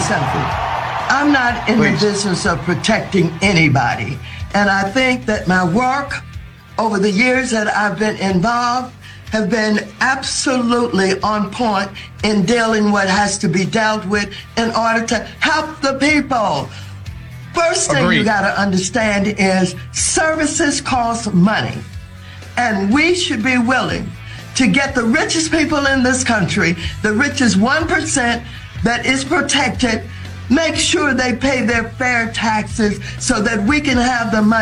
something. I'm not in the business of protecting anybody. And I think that my work over the years that I've been involved have been absolutely on point in dealing what has to be dealt with in order to help the people. First thing you got to understand is services cost money. And we should be willing to get the richest people in this country, the richest 1% that is protected, make sure they pay their fair taxes so that we can have the money